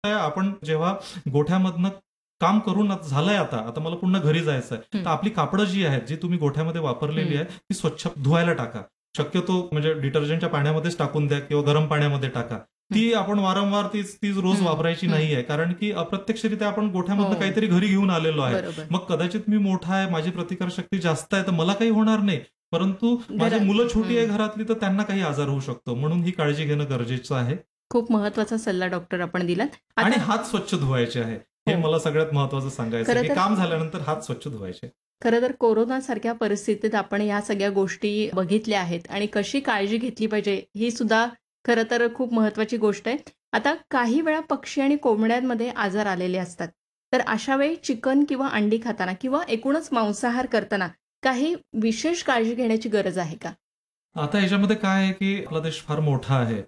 आपण जेव्हा गोठ्यामधनं काम करून झालंय आता मला पुन्हा घरी जायचं आहे, हं. तर आपली कापडं जी आहेत, जी तुम्ही गोठ्यामध्ये वापरलेली आहे, ती स्वच्छ धुवायला टाका. शक्यतो म्हणजे डिटर्जंटच्या पाण्यामध्येच टाकून द्या किंवा गरम पाण्यामध्ये टाका. ती आपण वारंवार तीच रोज वापरायची नाहीये, कारण की अप्रत्यक्षरित्या आपण गोठ्यामधनं हो. काहीतरी घरी घेऊन आलेलो आहे. बरोबर. मग कदाचित मी मोठा आहे, माझी प्रतिकारशक्ती जास्त आहे, तर मला काही होणार नाही. परंतु माझी घरात मुलं छोटी आहे घरातली, तर त्यांना काही आजार होऊ शकतो. म्हणून ही काळजी घेणं गरजेचं आहे. खूप महत्वाचा सल्ला डॉक्टर आपण दिलात. आणि आता हात स्वच्छ धुवायचे आहे. हे हो. मला सगळ्यात महत्वाचं सांगायचं आहे, खरं की तर काम झाल्यानंतर हात स्वच्छ धुवायचे. खरं तर कोरोनासारख्या परिस्थितीत आपण या सगळ्या गोष्टी बघितल्या आहेत आणि कशी काळजी घेतली पाहिजे ही सुद्धा खरं तर खूप महत्वाची गोष्ट आहे. आता काही वेळा पक्षी आणि कोंबड्यांमध्ये आजार आलेले असतात. तर अशा वेळी चिकन किंवा अंडी खाताना किंवा एकूणच मांसाहार करताना काही विशेष काळजी घेण्याची गरज आहे का? आता ह्याच्यामध्ये काय आहे, की आपला देश फार मोठा आहे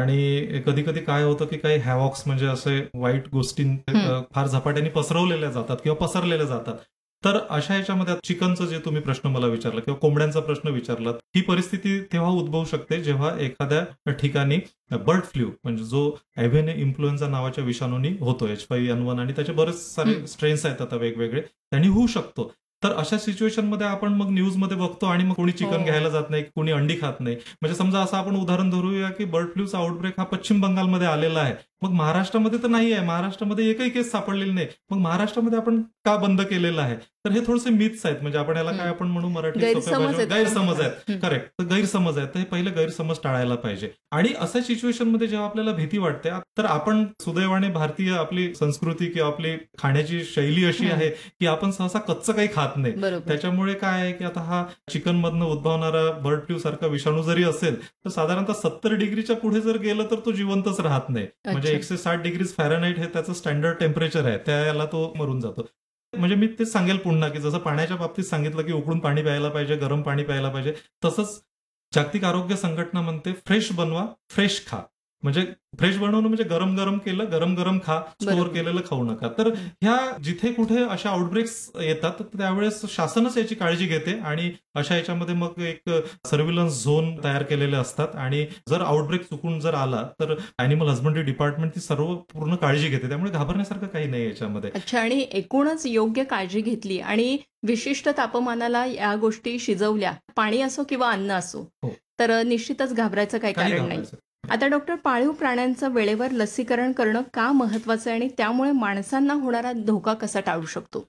आणि कधी-कधी काय होतं, की काही हॅवॉक्स म्हणजे असे वाईट गोष्टी फार झपाट्याने पसरवलेल्या जातात किंवा पसरलेल्या जातात. तर अशा ह्याच्यामध्ये चिकनचं जे तुम्ही प्रश्न मला विचारला किंवा कोंबड्यांचा प्रश्न विचारलात, ही परिस्थिती तेव्हा उद्भवू शकते जेव्हा एखाद्या ठिकाणी बर्ड फ्लू म्हणजे जो एव्हियन इन्फ्लुएन्झा नावाच्या विषाणूंनी होतो, H5N1 आणि त्याचे बरेच सारे स्ट्रेन्स आहेत आता वेगवेगळे, त्यांनी होऊ शकतो. तर अशा सिच्युएशनमध्ये आपण मग न्यूजमध्ये बघतो आणि मग कोणी चिकन हो. घ्यायला जात नाही, कोणी अंडी खात नाही. म्हणजे समजा असं आपण उदाहरण धरूया, की बर्ड फ्लूचा आउटब्रेक हा पश्चिम बंगालमध्ये आलेला आहे. मग महाराष्ट्रामध्ये तर नाही आहे. महाराष्ट्रामध्ये एकही केस सापडलेली नाही. मग महाराष्ट्रामध्ये आपण का बंद केलेलं आहे? तर हे थोडेसे मिथ्स आहेत. म्हणजे आपण याला काय आपण म्हणू मराठी सोप्या गैरसमज भाषेत आहेत. गैरसमज आहेत. करेक्ट. तर गैरसमज आहेत. तर हे पहिले गैरसमज टाळायला पाहिजे. आणि अशा सिच्युएशनमध्ये जेव्हा आपल्याला भीती वाटते, तर आपण सुदैवाने भारतीय आपली संस्कृती किंवा आपली खाण्याची शैली अशी आहे, की आपण सहसा कच्चं काही खात नाही. बरोबर. त्याच्यामुळे काय आहे, की आता हा चिकनमधनं उद्भवणारा बर्ड फ्लू सारखा विषाणू जरी असेल, तर साधारणतः 70 डिग्रीच्या पुढे जर गेलं तर तो जिवंतच राहत नाही. म्हणजे अच्छा. 160 डिग्रीज फॅरनहाईट हे त्याचं स्टँडर्ड टेम्परेचर आहे, त्याला तो मरून जातो. म्हणजे मी तेच सांगेल पुन्हा, की जसं पाण्याच्या बाबतीत सांगितलं, की उकळून पाणी प्यायला पाहिजे, गरम पाणी प्यायला पाहिजे. तसंच जागतिक आरोग्य संघटना म्हणते फ्रेश बनवा, फ्रेश खा. म्हणजे फ्रेश बनवणं म्हणजे गरम गरम केलं, गरम गरम खा, स्टोअर बरोबर. केलेलं खाऊ नका. तर ह्या जिथे कुठे अशा आउटब्रेक्स येतात, तर त्यावेळेस शासनच याची काळजी घेते आणि अशा याच्यामध्ये मग एक सर्व्हिलन्स झोन तयार केलेले असतात आणि जर आउटब्रेक चुकून जर आला, तर अॅनिमल हजबंडरी डिपार्टमेंट ती सर्व पूर्ण काळजी घेते. त्यामुळे घाबरण्यासारखं काही नाही याच्यामध्ये. अच्छा, आणि एकूणच योग्य काळजी घेतली आणि विशिष्ट तापमानाला या गोष्टी शिजवल्या, पाणी असो किंवा अन्न असो, हो. तर निश्चितच घाबरायचं काही काही कारण नाही. घाबरायचं. आता डॉक्टर, पाळीव प्राण्यांचं वेळेवर लसीकरण करणं का महत्वाचं आहे आणि त्यामुळे माणसांना होणारा धोका कसा टाळू शकतो?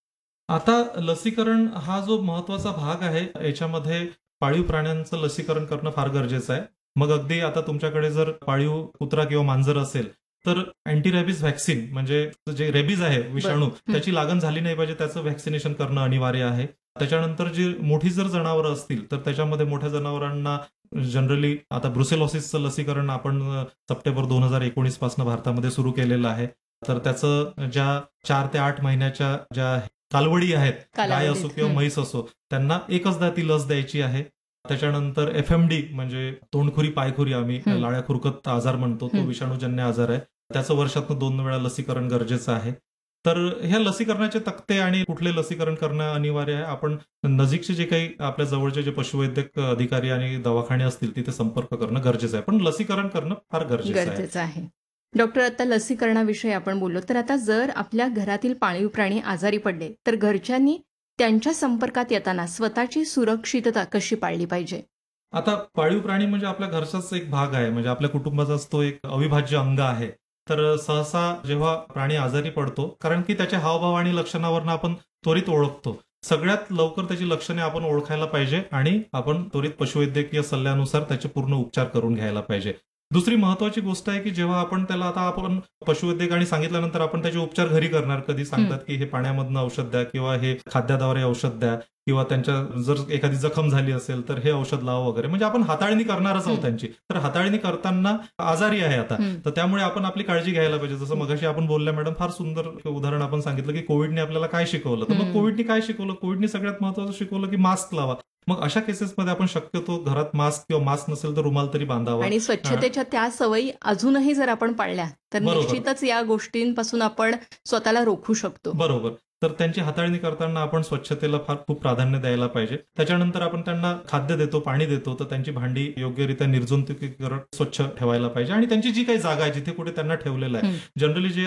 आता लसीकरण हा जो महत्वाचा भाग आहे, याच्यामध्ये पाळीव प्राण्यांचं लसीकरण करणं फार गरजेचं आहे. मग अगदी आता तुमच्याकडे जर पाळीव कुत्रा किंवा मांजर असेल, तर अँटी रेबीज व्हॅक्सिन म्हणजे जे रेबीज आहे विषाणू, त्याची लागण झाली नाही पाहिजे, त्याचं व्हॅक्सिनेशन करणं अनिवार्य आहे. त्याच्यानंतर जी मोठी जर जनावरं असतील, तर त्याच्यामध्ये मोठ्या जनावरांना जनरली आता ब्रुसेलॉसिसचं लसीकरण आपण सप्टेंबर 2019 पासून भारतामध्ये सुरू केलेलं आहे. तर त्याचं ज्या 4 ते 8 महिन्याच्या ज्या कालवडी आहेत, गाय असो किंवा म्हैस असो, त्यांना एकचदा ती लस द्यायची आहे. त्याच्यानंतर FMD म्हणजे तोंडखुरी पायखुरी आम्ही लाळ्या खुरकत आजार म्हणतो, तो विषाणूजन्य आजार आहे. त्याचं वर्षातून 2 वेळा लसीकरण गरजेचं आहे. तर ह्या लसीकरणाचे तक्ते आणि कुठले लसीकरण करणं अनिवार्य आहे. आपण नजीकचे जे काही आपल्या जवळचे जे पशुवैद्यक अधिकारी आणि दवाखाने असतील तिथे संपर्क करणं गरजेचं आहे. पण लसीकरण करणं फार गरजेचं आहे. डॉक्टर, आता लसीकरणाविषयी आपण बोललो, तर आता जर आपल्या घरातील पाळीव प्राणी आजारी पडले, तर घरच्यांनी त्यांच्या संपर्कात येताना स्वतःची सुरक्षितता कशी पाळली पाहिजे? आता पाळीव प्राणी म्हणजे आपल्या घरचाच एक भाग आहे, म्हणजे आपल्या कुटुंबाचाच तो एक अविभाज्य अंग आहे. तर सहसा जेव्हा प्राणी आजारी पडतो, कारण की त्याच्या हावभाव आणि लक्षणावरनं आपण त्वरित ओळखतो. सगळ्यात लवकर त्याची लक्षणे आपण ओळखायला पाहिजे आणि आपण त्वरित पशुवैद्यकीय सल्ल्यानुसार त्याचे पूर्ण उपचार करून घ्यायला पाहिजे. दुसरी महत्वाची गोष्ट आहे, की जेव्हा आपण त्याला आता आपण पशुवैद्यकाने सांगितल्यानंतर आपण त्याचे उपचार घरी करणार. कधी सांगतात की हे पाण्यामधनं औषध द्या किंवा हे खाद्याद्वारे औषध द्या किंवा त्यांच्या जर एखादी जखम झाली असेल तर हे औषध लावा वगैरे. म्हणजे आपण हाताळणी करणारच आहोत त्यांची. तर हाताळणी करताना आजारी आहे आता, तर त्यामुळे आपण आपली काळजी घ्यायला पाहिजे. जसं मगाशी आपण बोलल्या मॅडम, फार सुंदर उदाहरण आपण सांगितलं की कोविडने आपल्याला काय शिकवलं. तर मग कोविडने काय शिकवलं? कोविडने सगळ्यात महत्वाचं शिकवलं की मास्क लावा. मग अशा केसेसमध्ये आपण शक्यतो घरात मास्क किंवा मास्क नसेल तर रुमाल तरी बांधावा. आणि स्वच्छतेच्या त्या सवयी अजूनही जर आपण पाळल्या, तर बरोबर. निश्चितच या गोष्टींपासून आपण स्वतःला रोखू शकतो. बरोबर. तर त्यांची हाताळणी करताना आपण स्वच्छतेला खूप प्राधान्य द्यायला पाहिजे. त्याच्यानंतर आपण त्यांना खाद्य देतो, पाणी देतो, तर त्यांची भांडी योग्यरित्या निर्जंतुकीकरण स्वच्छ ठेवायला पाहिजे आणि त्यांची जी काही जागा आहे जिथे कुठे त्यांना ठेवलेलं आहे, जनरली जे